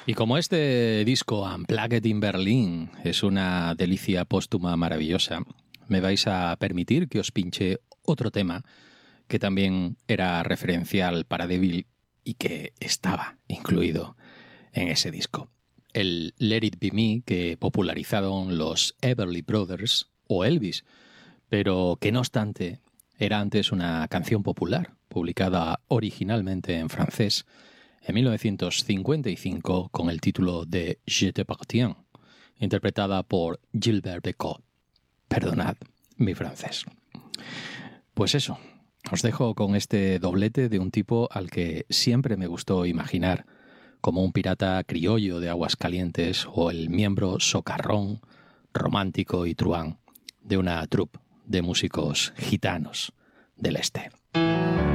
Y como este disco Unplugged in Berlin es una delicia póstuma maravillosa, me vais a permitir que os pinche otro tema que también era referencial para Devil y que estaba incluido en ese disco. El Let It Be Me que popularizaron los Everly Brothers o Elvis, pero que no obstante era antes una canción popular, publicada originalmente en francés en 1955 con el título de Je t'appartiens, interpretada por Gilbert Bécaud. Perdonad mi francés. Pues eso, os dejo con este doblete de un tipo al que siempre me gustó imaginar como un pirata criollo de Aguascalientes o el miembro socarrón, romántico y truán de una troupe de músicos gitanos del este.